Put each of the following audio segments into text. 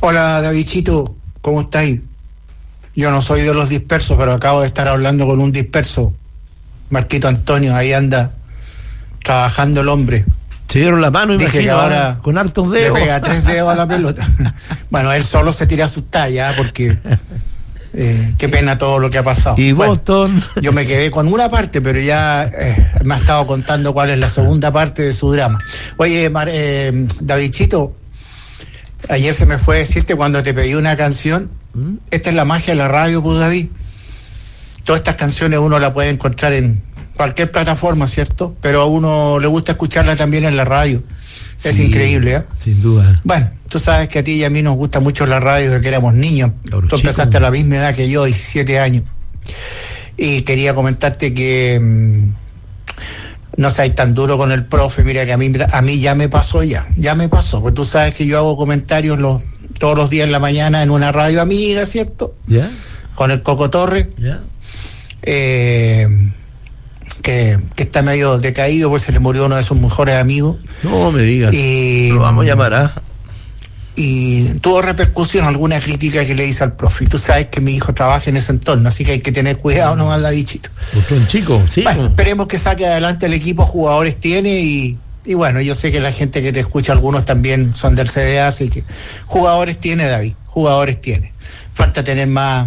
Hola Davidcito, ¿cómo estáis? Yo no soy de los dispersos, pero acabo de estar hablando con un disperso, Marquito Antonio, ahí anda trabajando el hombre. Se dieron la mano, Dije imagino, que ahora con hartos dedos. le pega 3 dedos a la pelota. Bueno, él solo se tira a asustar ya, porque qué pena todo lo que ha pasado. Y bueno, Boston. Yo me quedé con una parte, pero ya me ha estado contando cuál es la segunda parte de su drama. Oye, Davidcito, ayer se me fue decirte cuando te pedí una canción. Esta es la magia de la radio, pues, David. Todas estas canciones uno las puede encontrar en cualquier plataforma, ¿cierto? Pero a uno le gusta escucharla también en la radio. Sí, es increíble, ¿eh? Sin duda. Bueno, tú sabes que a ti y a mí nos gusta mucho la radio desde que éramos niños. Claro, tú empezaste a la misma edad que yo, 17 años. Y quería comentarte que no seas tan duro con el profe. Mira que a mí ya me pasó. Pues tú sabes que yo hago comentarios todos los días en la mañana en una radio amiga, ¿cierto? ¿Ya? Con el Coco Torres. ¿Ya? Que está medio decaído, pues se le murió uno de sus mejores amigos. No me digas. Lo vamos a llamar, ¿ah? Y tuvo repercusión alguna crítica que le hice al profe. Y tú sabes que mi hijo trabaja en ese entorno, así que hay que tener cuidado nomás, Davidcito. Usted un chico, sí. Bueno, esperemos que saque adelante el equipo, jugadores tiene y bueno, yo sé que la gente que te escucha, algunos también son del CDA, así que jugadores tiene, David, jugadores tiene. Falta tener más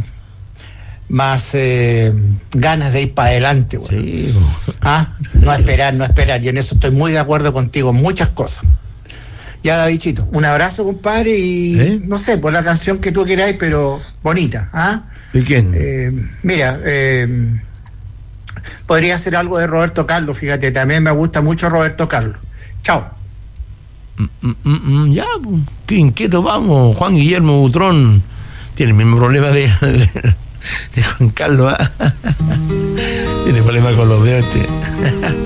ganas de ir para adelante, bueno. Sí. No esperar, y en eso estoy muy de acuerdo contigo, en muchas cosas. Ya, Davidcito, un abrazo, compadre, y no sé, por la canción que tú queráis, pero bonita, ¿De quién? Mira, podría ser algo de Roberto Carlos, fíjate, también me gusta mucho Roberto Carlos. Chao. Ya, qué inquieto vamos. Juan Guillermo Butrón tiene el mismo problema de Juan Carlos, Tiene problema con los dedos.